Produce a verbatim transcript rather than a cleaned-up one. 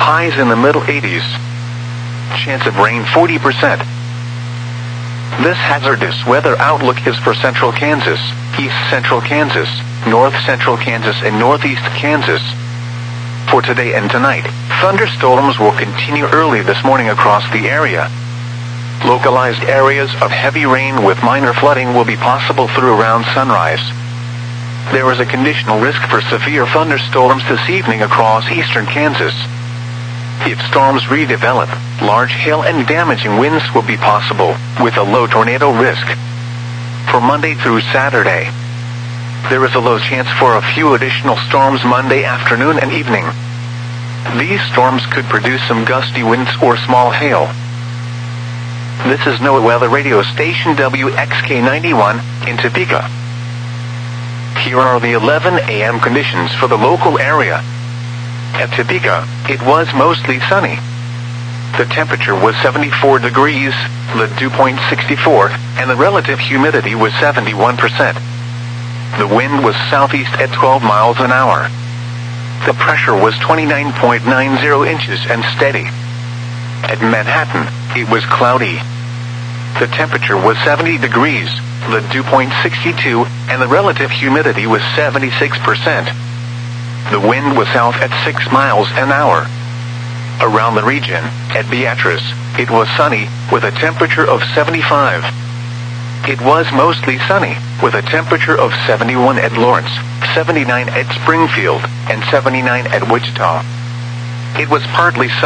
highs in the middle eighties. Chance of rain forty percent. This hazardous weather outlook is for central Kansas, east central Kansas, north central Kansas, and northeast Kansas. For today and tonight, thunderstorms will continue early this morning across the area. Localized areas of heavy rain with minor flooding will be possible through around sunrise. There is a conditional risk for severe thunderstorms this evening across eastern Kansas. If storms redevelop, large hail and damaging winds will be possible, with a low tornado risk. For Monday through Saturday, there is a low chance for a few additional storms Monday afternoon and evening. These storms could produce some gusty winds or small hail. This is NOAA Weather Radio Station W X K ninety-one in Topeka. Here are the eleven a m conditions for the local area. At Topeka, it was mostly sunny. The temperature was seventy-four degrees, the dew point sixty-four, and the relative humidity was seventy-one percent. The wind was southeast at twelve miles an hour. The pressure was twenty-nine point nine zero inches and steady. At Manhattan, it was cloudy. The temperature was seventy degrees, the dew point sixty-two, and the relative humidity was seventy-six percent. The wind was south at six miles an hour. Around the region, at Beatrice, it was sunny, with a temperature of seventy-five. It was mostly sunny, with a temperature of seventy-one at Lawrence, seventy-nine at Springfield, and seventy-nine at Wichita. It was partly sunny.